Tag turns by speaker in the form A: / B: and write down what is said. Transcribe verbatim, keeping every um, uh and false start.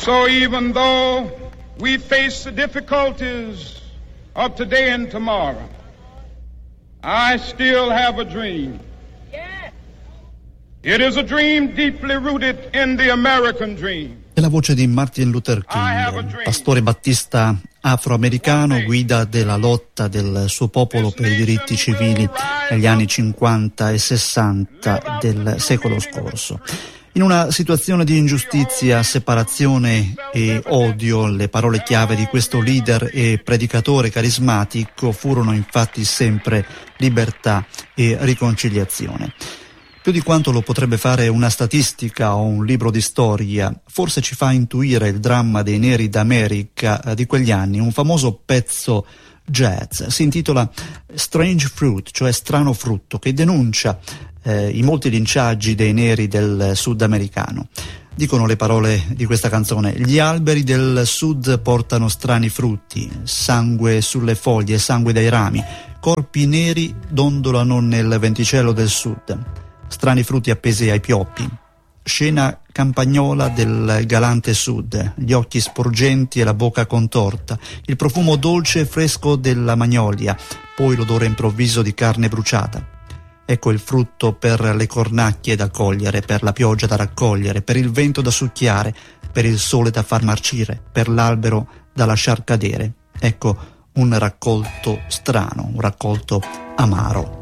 A: so even though we face the difficulties of today and tomorrow, I still have a dream. It is a dream deeply rooted in the American dream.
B: È la voce di Martin Luther King, pastore battista afroamericano, guida della lotta del suo popolo per i diritti civili negli anni cinquanta e sessanta del secolo scorso. In una situazione di ingiustizia, separazione e odio, le parole chiave di questo leader e predicatore carismatico furono infatti sempre libertà e riconciliazione. Più di quanto lo potrebbe fare una statistica o un libro di storia, forse ci fa intuire il dramma dei neri d'America di quegli anni. Un famoso pezzo jazz si intitola Strange Fruit, cioè strano frutto, che denuncia eh, i molti linciaggi dei neri del sudamericano. Dicono le parole di questa canzone: gli alberi del sud portano strani frutti, sangue sulle foglie, sangue dai rami, corpi neri dondolano nel venticello del sud. Strani frutti appesi ai pioppi, scena campagnola del galante sud, gli occhi sporgenti e la bocca contorta, il profumo dolce e fresco della magnolia, poi l'odore improvviso di carne bruciata. Ecco il frutto per le cornacchie da cogliere, per la pioggia da raccogliere, per il vento da succhiare, per il sole da far marcire, per l'albero da lasciar cadere. Ecco un raccolto strano, un raccolto amaro.